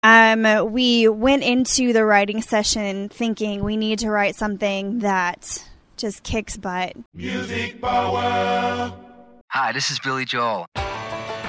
We went into the writing session thinking we need to write something that just kicks butt. Music power. Hi, this is Billy Joel.